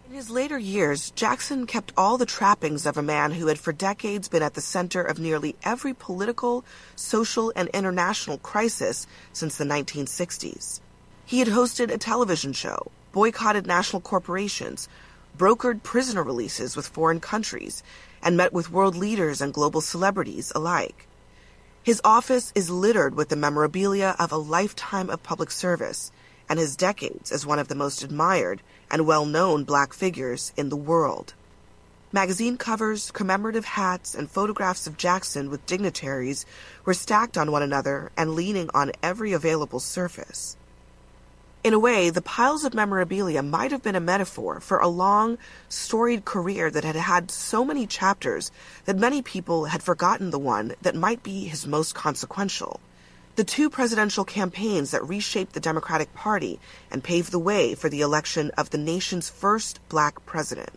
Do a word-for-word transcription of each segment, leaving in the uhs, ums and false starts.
In his later years, Jackson kept all the trappings of a man who had for decades been at the center of nearly every political, social, and international crisis since the nineteen sixties. He had hosted a television show, boycotted national corporations, brokered prisoner releases with foreign countries, and met with world leaders and global celebrities alike. His office is littered with the memorabilia of a lifetime of public service and his decades as one of the most admired and well-known black figures in the world. Magazine covers, commemorative hats, and photographs of Jackson with dignitaries were stacked on one another and leaning on every available surface. In a way, the piles of memorabilia might have been a metaphor for a long, storied career that had had so many chapters that many people had forgotten the one that might be his most consequential. The two presidential campaigns that reshaped the Democratic Party and paved the way for the election of the nation's first black president.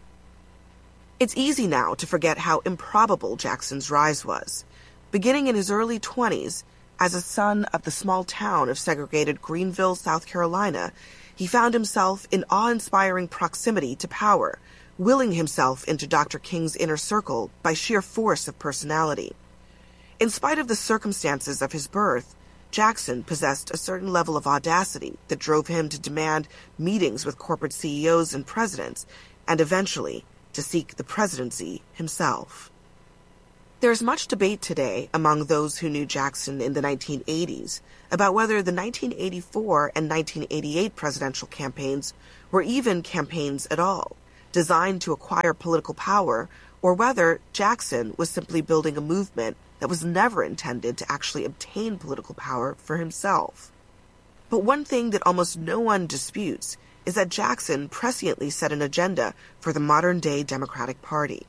It's easy now to forget how improbable Jackson's rise was. Beginning in his early twenties, as a son of the small town of segregated Greenville, South Carolina, he found himself in awe-inspiring proximity to power, willing himself into Doctor King's inner circle by sheer force of personality. In spite of the circumstances of his birth, Jackson possessed a certain level of audacity that drove him to demand meetings with corporate C E Os and presidents, and eventually to seek the presidency himself. There's much debate today among those who knew Jackson in the nineteen eighties about whether the nineteen eighty-four and nineteen eighty-eight presidential campaigns were even campaigns at all, designed to acquire political power, or whether Jackson was simply building a movement that was never intended to actually obtain political power for himself. But one thing that almost no one disputes is that Jackson presciently set an agenda for the modern-day Democratic Party.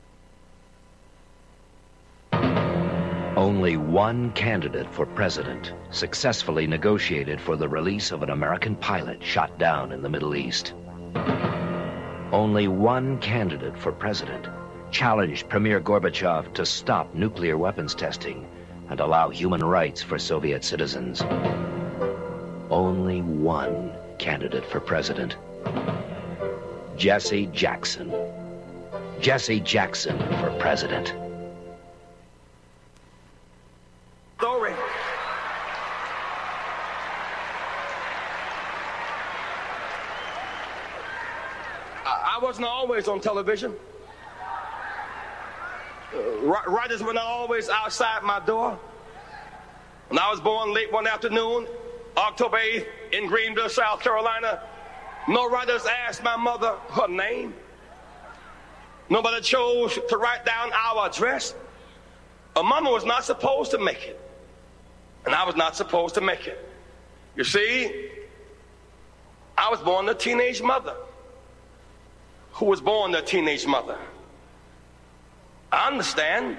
Only one candidate for president successfully negotiated for the release of an American pilot shot down in the Middle East. Only one candidate for president challenged Premier Gorbachev to stop nuclear weapons testing and allow human rights for Soviet citizens. Only one candidate for president. Jesse Jackson. Jesse Jackson for president. Story. I, I wasn't always on television. Uh, writers were not always outside my door. When I was born late one afternoon, October eighth, in Greenville, South Carolina, no writers asked my mother her name. Nobody chose to write down our address. A mama was not supposed to make it, and I was not supposed to make it. You see, I was born a teenage mother who was born a teenage mother. I understand.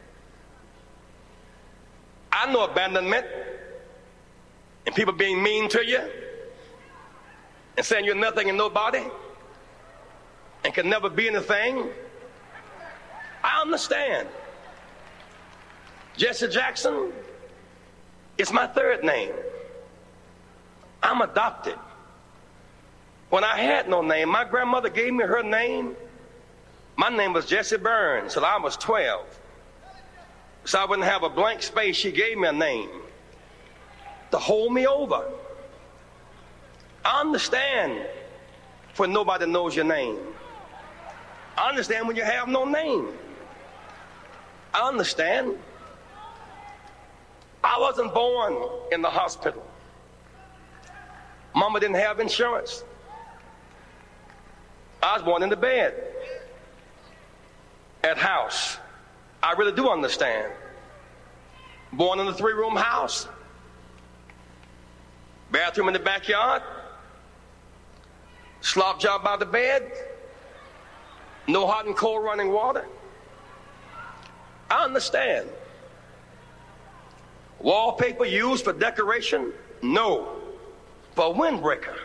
I know abandonment and people being mean to you and saying you're nothing and nobody and can never be anything. I understand. Jesse Jackson is my third name. I'm adopted. When I had no name, my grandmother gave me her name. My name was Jesse Burns till I was twelve. So I wouldn't have a blank space, she gave me a name to hold me over. I understand when nobody knows your name. I understand when you have no name. I understand. I wasn't born in the hospital. Mama didn't have insurance. I was born in the bed. At house. I really do understand. Born in a three-room house. Bathroom in the backyard. Slop job by the bed. No hot and cold running water. I understand. Wallpaper used for decoration? No. For a windbreaker.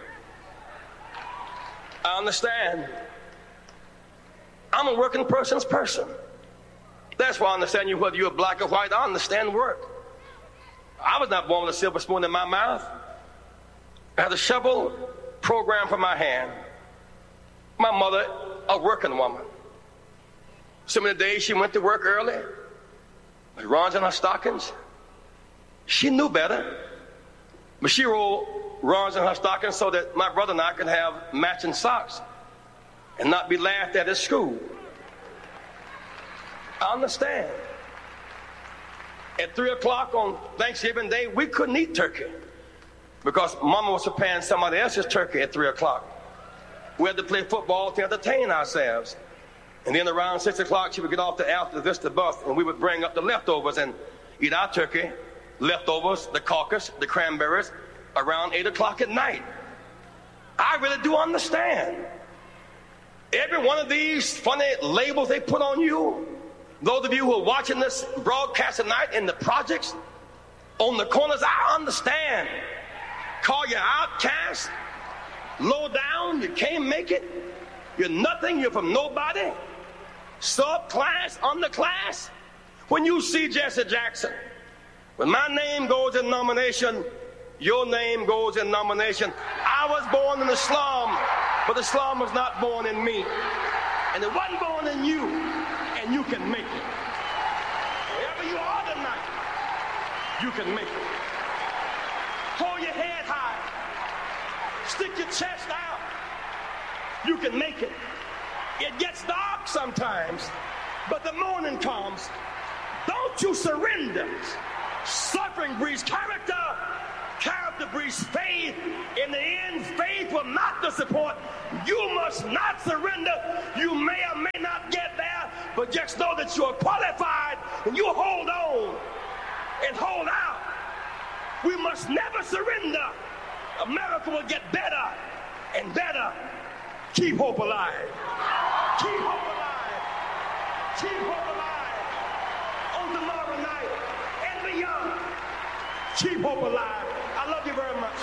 I understand. I'm a working person's person. That's why I understand you, whether you're black or white. I understand work. I was not born with a silver spoon in my mouth. I had a shovel programmed for my hand. My mother, a working woman. Some of the days she went to work early, with runs in her stockings. She knew better, but she rolled runs in her stockings so that my brother and I could have matching socks and not be laughed at at school. I understand. At three o'clock on Thanksgiving Day, we couldn't eat turkey because Mama was preparing somebody else's turkey at three o'clock. We had to play football to entertain ourselves. And then around six o'clock, she would get off the Alta Vista bus, and we would bring up the leftovers and eat our turkey, leftovers, the caucus, the cranberries, around eight o'clock at night. I really do understand. Every one of these funny labels they put on you, those of you who are watching this broadcast tonight in the projects, on the corners, I understand. Call you outcast, low down, you can't make it, you're nothing, you're from nobody, subclass, underclass. When you see Jesse Jackson, when my name goes in nomination, your name goes in nomination. I was born in the slum, but the slum was not born in me. And it wasn't born in you, and you can make it. Wherever you are tonight, you can make it. Hold your head high. Stick your chest out. You can make it. It gets dark sometimes, but the morning comes. Don't you surrender. Suffering breeds character. Character breeds faith. In the end, faith will not disappoint. You must not surrender. You may or may not get there, but just know that you are qualified, and you hold on and hold out. We must never surrender. America will get better and better. Keep hope alive. Keep hope alive. Keep hope alive. On tomorrow night and beyond. Keep hope alive. I love you very much.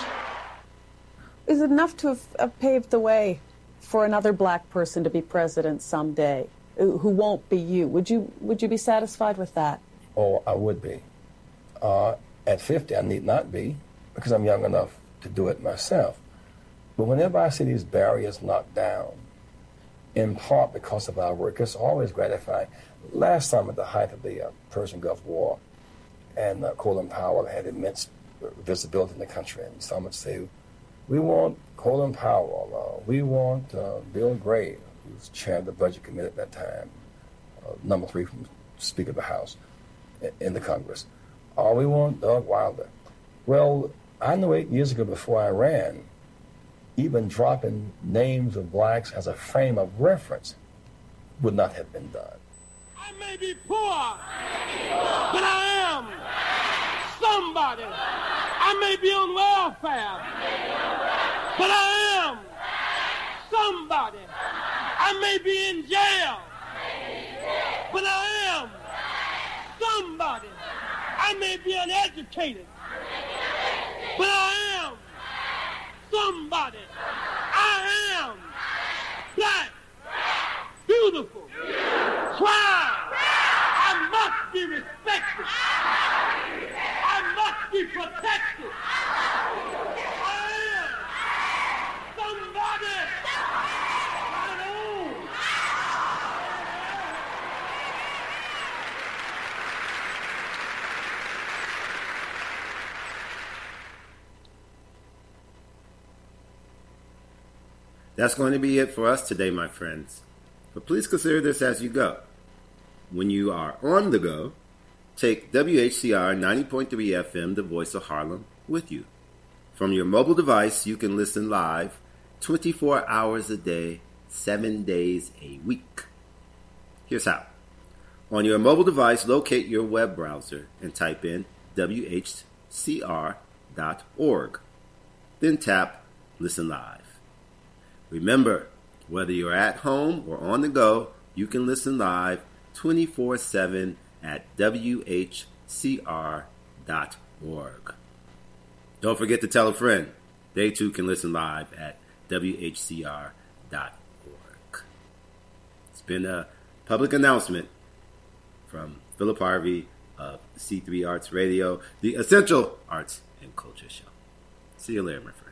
Is it enough to have, have paved the way for another black person to be president someday, who won't be you? Would you would you be satisfied with that? Oh, I would be. Uh, at fifty, I need not be, because I'm young enough to do it myself. But whenever I see these barriers knocked down, in part because of our work, it's always gratifying. Last summer, at the height of the uh, Persian Gulf War, and uh, Colin Powell had immense visibility in the country, and some would say, we want Colin Powell, uh, we want uh, Bill Gray, who was chair of the Budget Committee at that time, uh, number three from Speaker of the House in the Congress. Uh, we want Doug Wilder. Well, I knew eight years ago before I ran, even dropping names of blacks as a frame of reference would not have been done. I may be poor, but I am somebody. I may be on welfare, but I am somebody. I may be in jail, but I am somebody. I may be uneducated, but I am somebody. I am black, beautiful, proud. I must be respected. I must be protected. I am somebody. I know. That's going to be it for us today, my friends. But please consider this as you go. When you are on the go, take W H C R ninety point three F M, the voice of Harlem, with you. From your mobile device, you can listen live twenty-four hours a day, seven days a week. Here's how. On your mobile device, locate your web browser and type in W H C R dot org. Then tap Listen Live. Remember, whether you're at home or on the go, you can listen live twenty-four seven at W H C R dot org. Don't forget to tell a friend. They too can listen live at W H C R dot org. It's been a public announcement from Philip Harvey of C three Arts Radio, the Essential Arts and Culture Show. See you later, my friend.